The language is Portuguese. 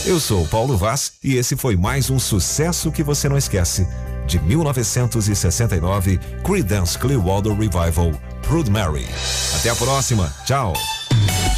Eu sou o Paulo Vaz e esse foi mais um sucesso que você não esquece. De 1969, Creedence Clearwater Revival, Proud Mary. Até a próxima. Tchau.